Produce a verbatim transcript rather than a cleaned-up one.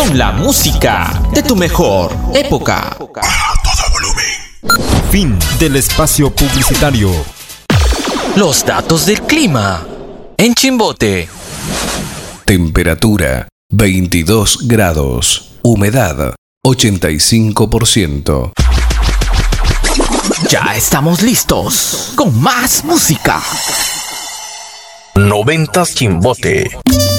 con la música de tu mejor época. A todo volumen. Fin del espacio publicitario. Los datos del clima en Chimbote. Temperatura veintidós grados. Humedad ochenta y cinco por ciento. Ya estamos listos con más música. Noventas Chimbote.